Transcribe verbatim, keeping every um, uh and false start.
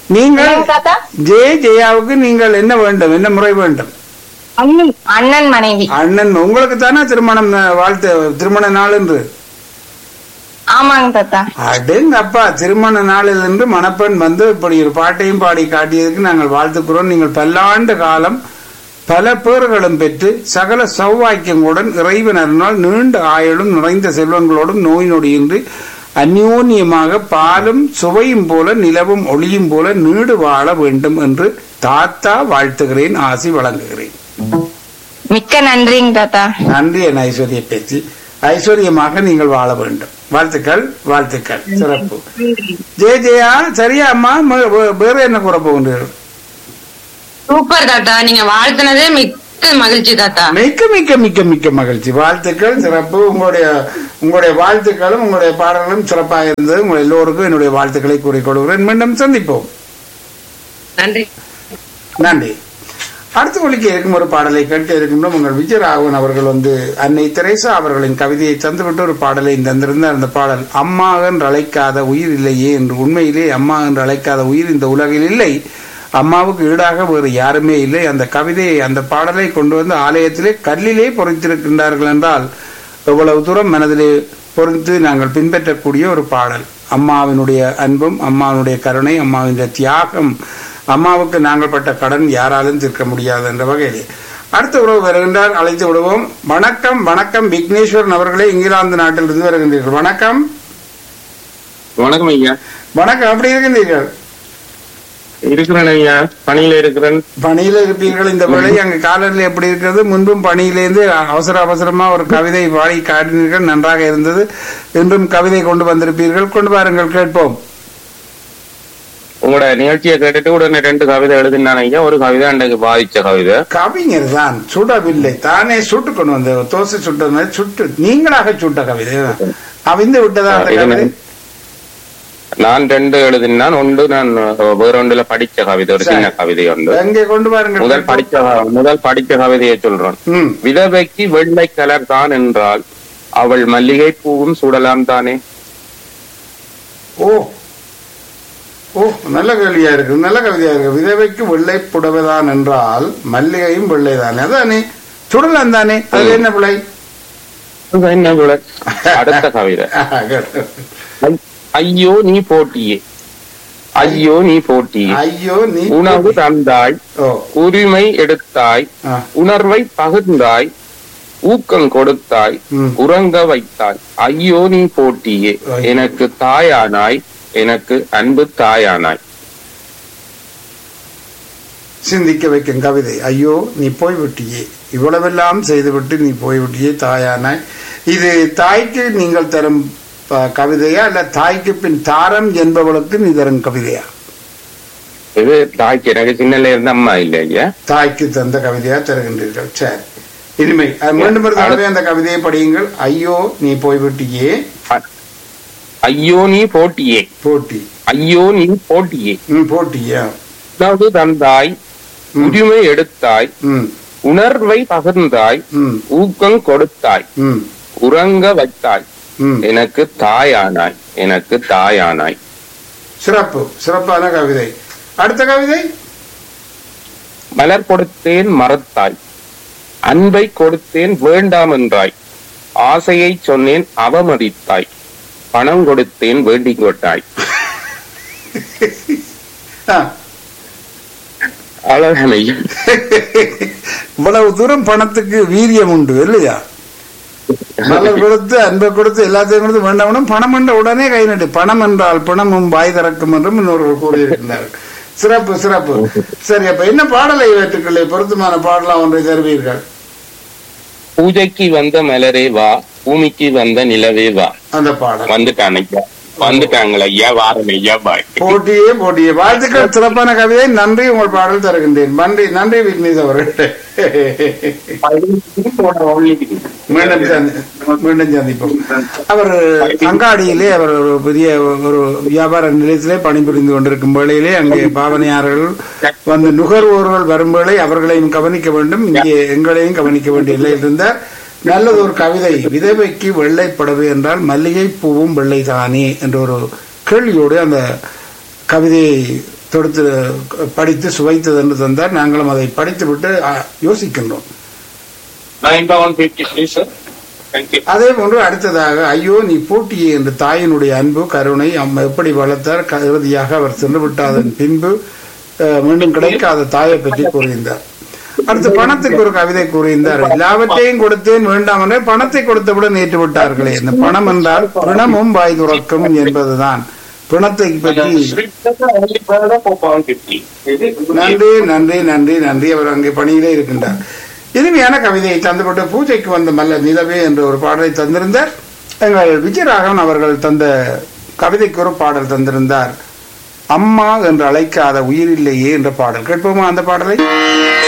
நீங்கள் என்னங்க தாத்தா? ஜெய ஜெயாவுக்கு நீங்கள் என்ன வேண்டும், என்ன முறை வேண்டும்? அண்ணன் அண்ணன் மனைவி. அண்ணன் உங்களுக்கு தானே திருமணம் அஹ், வாழ்த்து திருமண நாள் என்று? ஆமாங்க தாத்தா. அடேங்க அப்பா, திருமண நாளில் என்று மணப்பெண் வந்து இப்படி ஒரு பாட்டையும் பாடி காட்டியதுக்கு நாங்கள் வாழ்த்துக்கிறோம். நீங்கள் பல்லாண்டு காலம் பல பேர்களும் பெற்று சகல சௌவாக்கியங்களுடன் இறைவன் அருளால் நீண்ட ஆயுளும் நிறைந்த செல்வங்களோடும் நோய் நொடியின்றி அந்யோன்யமாக பாலும் சுவையும் போல நிலவும் ஒளியும் போல நீடு வாழ வேண்டும் என்று தாத்தா வாழ்த்துகிறேன், ஆசி வழங்குகிறேன். மிக்க நன்றிங்க தாத்தா. நன்றி என் ஐஸ்வர்ய பேச்சு. ஐஸ்வர்யமாக நீங்கள் வாழ வேண்டும். வாழ்த்துக்கள், வாழ்த்துக்கள், சிறப்பு. ஜெய ஜெயா, சரியா அம்மா? ம- வே- வேற என்ன கூற போகின்றீர்கள்? சூப்பர் தாத்தா, நீங்க வாழ்த்துனதே மிக்க மகிழ்ச்சி தாத்தா. மிக்க மிக்க மிக்க மிக்க மகிழ்ச்சி. வாழ்த்துக்கள், சிறப்பு. உங்களுடைய உங்களுடைய வாழ்த்துக்களும் உங்களுடைய பாடல்களும் சிறப்பாக இருந்தது. உங்கள் எல்லோருக்கும் என்னுடைய வாழ்த்துக்களை கூறிக்கொள்கிறேன். மீண்டும் சந்திப்போம். நன்றி. நன்றி. அடுத்த ஒலிக்க இருக்கும் ஒரு பாடலை கேட்க இருக்கின்றோம். உங்கள் விஜயராகவன் அவர்கள் வந்து அன்னை தெரேசா அவர்களின் கவிதையை தந்துவிட்டு ஒரு பாடலை தந்திருந்தார். அந்த பாடல் அம்மா என்று அழைக்காத உயிர் இல்லையே என்று. உண்மையிலே அம்மா என்று அழைக்காத உயிர் இந்த உலகில் இல்லை. அம்மாவுக்கு ஈடாக வேறு யாருமே இல்லை. அந்த கவிதையை, அந்த பாடலை கொண்டு வந்து ஆலயத்திலே கல்லிலே பொறித்திருக்கின்றார்கள் என்றால் எவ்வளவு தூரம் மனதிலே பொறித்து நாங்கள் பின்பற்றக்கூடிய ஒரு பாடல். அம்மாவினுடைய அன்பும் அம்மாவினுடைய கருணை, அம்மாவினுடைய தியாகம், அம்மாவுக்கு நாங்கள் பட்ட கடன் யாராலும் தீர்க்க முடியாது என்ற வகையிலே அடுத்த உறவு வருகின்றார். அழைத்து விடுவோம். வணக்கம், வணக்கம் விக்னேஸ்வரன் அவர்களே, இங்கிலாந்து நாட்டிலிருந்து வருகின்றீர்கள். வணக்கம். வணக்கம் ஐயா. வணக்கம். எப்படி இருக்கின்றீர்கள்? இருக்கிறேன் ஐயா, பணியில இருக்கிறேன். பணியில இருப்பீர்கள். இந்த வேளை அங்கு காலநிலை எப்படி இருக்கிறது? முன்பும் பணியிலிருந்து அவசர அவசரமா ஒரு கவிதை பாடி காட்டினீர்கள், நன்றாக இருந்தது. இன்றும் கவிதை கொண்டு வந்திருப்பீர்கள், கொண்டு வாருங்கள், கேட்போம். உங்களோட நிகழ்ச்சியை கேட்டுட்டு உடனே ரெண்டு கவிதை எழுதினான் ஐயா. ஒரு கவிதை அன்றைக்கு பாதிச்ச கவிதை. கவிஞர் தான் சுடவில்லை, தானே சுட்டு கொண்டு வந்த தோசை சுட்டது சுட்டு நீங்களாக சுட்ட கவிதை அவிந்து விட்டதா அந்த கவிதை? நான் ரெண்டு எழுதினான். ஒன்று நான் வேற ஒன்றுல படிச்ச கவிதை, ஒரு சின்ன கவிதை ஒன்று. எங்கே கொண்டு பாருங்க. முதல் படிச்ச முதல் படிச்ச கவிதையை சொல்றேன். ம். விதவைக்கு வெள்ளை கலர் தான் என்றால் அவள் மல்லிகை பூவும் சுடலாம் தானே. ஓ ஓ நல்ல கேள்வியா இருக்கு, நல்ல கவிதையா இருக்கு. விதவைக்கு வெள்ளை புடவைதான் என்றால் மல்லிகையும் வெள்ளை தானே, அதானே சுடலாம் தானே, அதுல என்ன பிள்ளை? என்ன விட? அடுத்த கவிதை. ஐயோ நீ போட்டியே, ஐயோ நீ போட்டியே, ஐயோ நீ உணவு தந்தாய், ஓ உரிமை எடுத்தாய், ஆ. உணர்வை பகிர்ந்தாய், ஊக்கம் கொடுத்தாய், ம். உறங்க வைத்தாய். ஐயோ நீ போட்டியே, ஐயோ. எனக்கு தாயானாய், எனக்கு அன்பு தாயானாய். சிந்திக்க வைக்கும் கவிதை. ஐயோ நீ போய்விட்டியே, இவ்வளவெல்லாம் செய்துவிட்டு நீ போய்விட்டியே தாயானாய். இது தாய்க்கு நீங்கள் தரும் அஹ், கவிதையா இல்ல தாய்க்கு பின் தாரம் என்பவளுக்கு நீ தரும் கவிதையா? இது தாய்க்கு, எனக்கு சின்னல இருந்த அம்மா இல்ல ஐயா. தாய்க்கு தந்த கவிதையா தருகின்றீர்கள். சரி, இனிமை அது மீண்டும் ஒரு தடவை அந்த கவிதையை படியுங்கள். ஐயோ நீ போய்விட்டியே, ஐயோ நீ போட்டியே, போட்டி, ஐயோ நீ போட்டியே, ம் போட்டியா, உணவு தந்தாய், உரிமை எடுத்தாய், ம் உணர்வை பகிர்ந்தாய், ம் ஊக்கம் கொடுத்தாய், ம் உறங்க வைத்தாய், ம் எனக்கு தாயானாய், எனக்கு தாயானாய். சிறப்பு, சிறப்பான கவிதை. அடுத்த கவிதை. மலர் கொடுத்தேன் மறத்தாய், அன்பை கொடுத்தேன் வேண்டாம் என்றாய், ஆசையை சொன்னேன் அவமதித்தாய், பணம் கொடுத்தேன் வேண்டிக் கொண்டாய். ஆ. அழகான இவ்வளவு தூரம் பணத்துக்கு வீரியம் உண்டு இல்லையா? மலர் கொடுத்து அன்பை கொடுத்து எல்லாத்தையும் கொடுத்து வேண்டாம், பணம் என்ற உடனே கை நட்டு. பணம் என்றால் பணமும் வாய் திறக்கும் என்றும் இன்னொருவர் கூறியிருக்கின்றார். சிறப்பு, சிறப்பு. சரி, அப்ப என்ன பாடலை ஏற்றுக்கொள்ள பொருத்தமான பாடலாம் ஒன்றை தருவீர்கள்? பூஜைக்கு வந்த மலரே வா, பூமிக்கு வந்த நிலவே வா. அந்த பாடல் வந்துட்டான் ஐயா, வந்துட்டாங்களா ஐயா, வாரம் ஐயா, பாய். போட்டியே போட்டியே. வாழ்த்துக்கள், சிறப்பான கவிதை. நன்றி, உங்கள் பாடல் தருகின்றேன். நன்றி, நன்றி விக்னேஷ் அவர்கள். மீண்டும் சந்தி- மீண்டும் சந்திப்போம். அவர் அங்காடியிலே அவர் ஒரு பெரிய ஒரு வியாபார நிலையத்திலே பணிபுரிந்து கொண்டிருக்கும் வேளையிலே அங்கே பாவனையாளர்கள் வந்து நுகர்வோர்கள் வரும் வேளை அவர்களையும் கவனிக்க வேண்டும், இங்கே எங்களையும் கவனிக்க வேண்டிய நிலையில் இருந்தார். நல்லது ஒரு கவிதை. விதவைக்கு வெள்ளை புடவை என்றால் மல்லிகை பூவும் வெள்ளை தானே என்ற ஒரு கேள்வியோடு அந்த கவிதையை தொடுத்து படித்து சுவைத்தது என்று தந்தார். நாங்களும் அதை படித்துவிட்டு அஹ், யோசிக்கின்றோம். அதே போன்று அடுத்ததாக ஐயோ நீ பூட்டியே என்று தாயினுடைய அன்பு கருணை அம்மா எப்படி வளர்த்தார், க- இறுதியாக அவர் சென்று விட்டாதன் பின்பு அஹ், மீண்டும் கிடைக்காத தாயை பற்றி கூறுகின்றார். அடுத்து பணத்துக்கு ஒரு கவிதை கூறுகின்றார். எல்லாவற்றையும் கொடுத்தேன் வேண்டாம் என்ற பணத்தை கொடுத்தவுடன் ஏற்று விட்டார்களே. இந்த பணம் என்றால் பிணமும் வாய் துறக்கும் என்பதுதான். பிணத்தை பற்றி நன்றி நன்றி நன்றி நன்றி. அவர் அங்கே பணியிலே இருக்கின்றார். இனிமையான கவிதையை தந்துவிட்டு பூஜைக்கு வந்த மல்ல நிலவே என்ற ஒரு பாடலை தந்திருந்தார். எங்கள் விஜயராகவன் அவர்கள் தந்த கவிதைக்கு ஒரு பாடல் தந்திருந்தார். அம்மா என்று அழைக்காத உயிரில்லையே என்ற பாடல் கேட்போமா அந்த பாடலை?